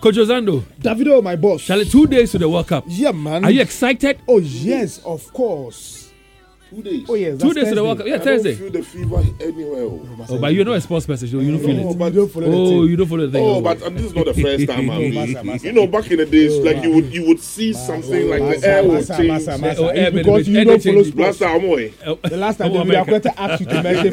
Coach Ozando. Davido, my boss. Charlie, 2 days to the World Cup. Yeah, man. Are you excited? Oh, yes, of course. 2 days. Oh, yes. 2 days to the World Cup. Yeah, Thursday. I don't feel the fever anywhere. Oh, but you're not a sports person, so you don't feel it. But you don't follow the Oh, thing. you don't follow the thing. Oh, but this is not the first time I'm Massa. You know, back in the days, like you would see something like the air would change. Massa. Oh, air Because you air don't follow change. sports. Last time, I'm The last time we are going to ask you to mention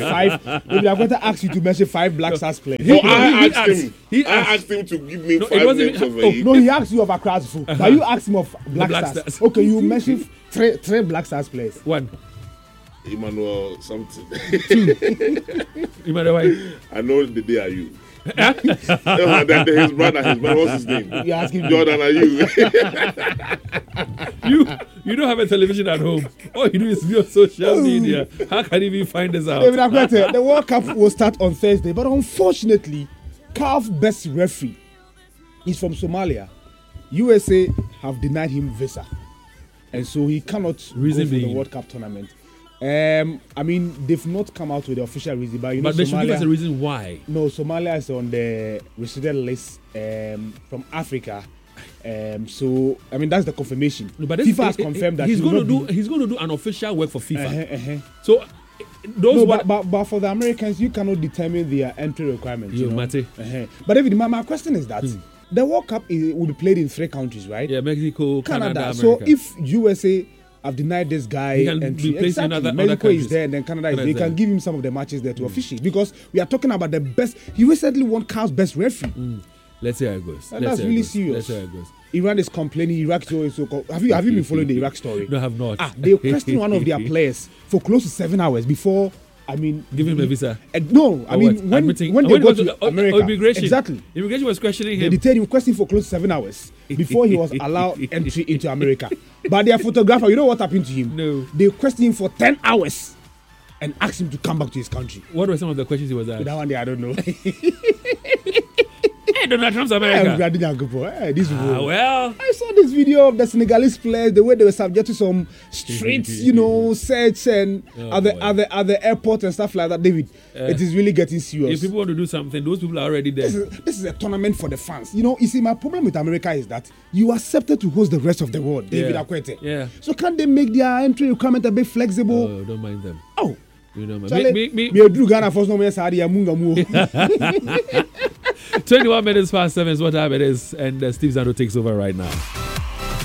five Black Stars players. No, I asked him. he I asked- asked him to give me No, it 5 wasn't names even- of it. No, he asked you of Accra's food. But you asked him of Black Black Stars. Stars. Okay, you mentioned three Black Stars players. One. Emmanuel something. Emmanuel White. I know the day are you. His brother, what's his name? You asking Jordan, are you? You don't have a television at home. All you do is be on social media. How can you even find this out? David Akwete, the World Cup will start on Thursday, but unfortunately, CAF best referee is from Somalia. USA have denied him visa, and so he cannot Reason go for the being? World Cup tournament. I mean, they've not come out with the official reason, but you know, But they should give us a Somalia. reason why. No, Somalia is on the restricted list from Africa. So I mean, that's the confirmation. No, but FIFA has confirmed that he's he will going to not do. He's going to do an official work for FIFA. be- So those No, what but for the Americans, you cannot determine their entry requirements. You know? Mate. But David, my question is that the World Cup will be played in 3 countries, right? Yeah, Mexico, Canada, America. So if USA have denied this guy He can entry, be placed in other Mexico is countries. there, and then Canada is there. Canada They is can there. give him some of the matches there to officiate, because we are talking about the best. He recently won CAF's best referee. Let's see how it goes. And Let's that's see how it really goes. serious. Let's see how it goes. Iran is complaining. Iraq is so. Have you been following the Iraq story? No, I have not. They questioned one of their players for close to 7 hours before. I mean, Give him a visa. No, I Or mean what? when they go to America, immigration. exactly. Immigration was questioning They him. detained him, questioning for close to 7 hours before he was allowed entry into America. But their photographer, you know what happened to him? No. They questioned him for 10 hours and asked him to come back to his country. What were some of the questions he was asked? That one day, I don't know. Hey, Donald Trump's America. This Well, I saw this video of the Senegalese players, the way they were subject to some street, search and at the airport and stuff like that. David, it is really getting serious. if people want to do something, those people are already there. This is a tournament for the fans. You see, my problem with America is that you accepted to host the rest of the world, David Akwete. Yeah. So can't they make their entry requirement a bit flexible? Oh, don't mind them. Oh. You don't mind. Charlie, Me. me drew Ghana first no 21 minutes past 7 is what time it is, and Steve Zando takes over right now.